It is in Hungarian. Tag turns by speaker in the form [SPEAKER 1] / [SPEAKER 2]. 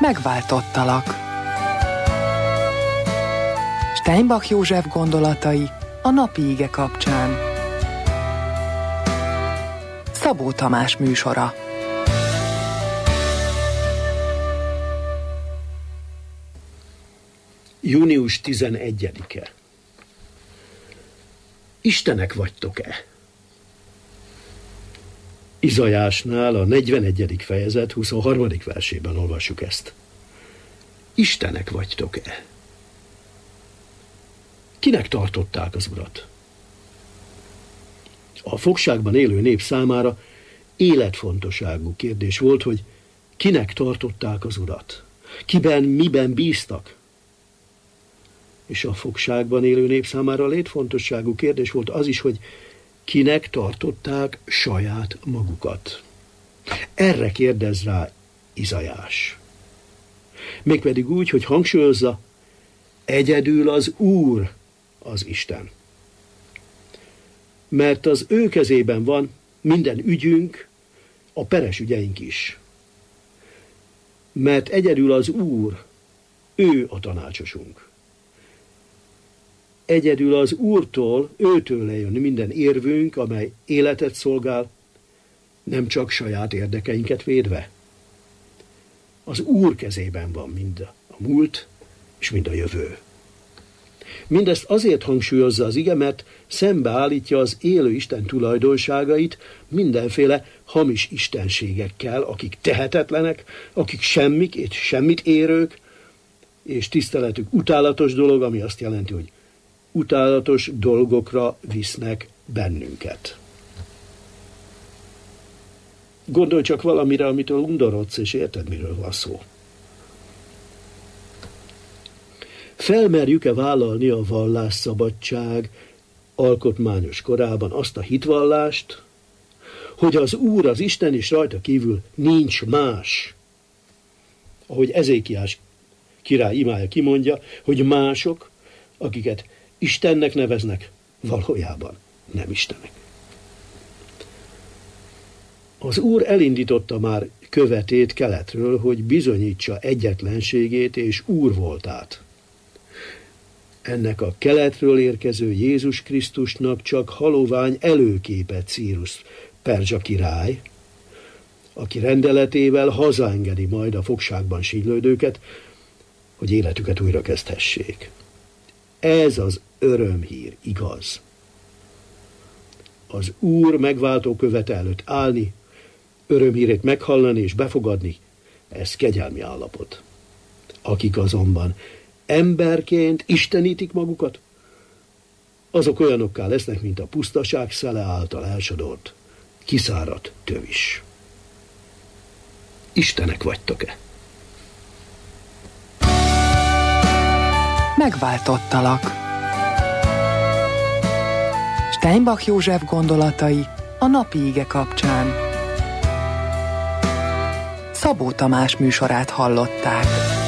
[SPEAKER 1] Megváltottalak. Steinbach József gondolatai a napi ige kapcsán. Szabó Tamás műsora.
[SPEAKER 2] Június 11-e. Istenek vagytok-e? Izajásnál a 41. fejezet 23. versében olvassuk ezt. Istenek vagytok-e? Kinek tartották az Urat? A fogságban élő nép számára életfontosságú kérdés volt, hogy kinek tartották az Urat? Kiben, miben bíztak? És a fogságban élő nép számára létfontosságú kérdés volt az is, hogy kinek tartották saját magukat. Erre kérdez rá Izajás. Mégpedig úgy, hogy hangsúlyozza, egyedül az Úr az Isten. Mert az ő kezében van minden ügyünk, a peres ügyeink is. Mert egyedül az Úr, ő a tanácsosunk. Egyedül az Úrtól, őtől jön minden érvünk, amely életet szolgál, nem csak saját érdekeinket védve. Az Úr kezében van mind a múlt és mind a jövő. Mindezt azért hangsúlyozza az ige, mert szembeállítja az élő Isten tulajdonságait mindenféle hamis istenségekkel, akik tehetetlenek, akik semmit érők, és tiszteletük utálatos dolog, ami azt jelenti, hogy utálatos dolgokra visznek bennünket. Gondolj csak valamire, amitől undorodsz, és érted, miről van szó. Felmerjük-e vállalni a vallásszabadság alkotmányos korában azt a hitvallást, hogy az Úr, az Isten, és rajta kívül nincs más? Ahogy Ezékiás király imája kimondja, hogy mások, akiket Istennek neveznek, valójában nem Istenek. Az Úr elindította már követét keletről, hogy bizonyítsa egyetlenségét és Úr voltát. Ennek a keletről érkező Jézus Krisztusnak csak halovány előképe Círus perzsa király, aki rendeletével hazaengedi majd a fogságban sínylődőket, hogy életüket újra kezdhessék. Ez az örömhír, igaz. Az Úr megváltó követe előtt állni, örömhírét meghallani és befogadni, ez kegyelmi állapot. Akik azonban emberként istenítik magukat, azok olyanokká lesznek, mint a pusztaság szele által elsodort, kiszáradt tövis. Istenek vagytok-e?
[SPEAKER 1] Megváltottalak. Steinbach József gondolatai a napi ige kapcsán. Szabó Tamás műsorát hallották.